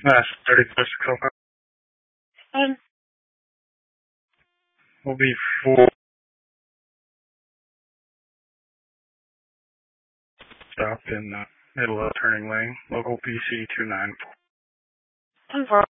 Last 30 close to Coco. Will be 4. Stopped in the middle of turning lane. Local PC 294. 10-4.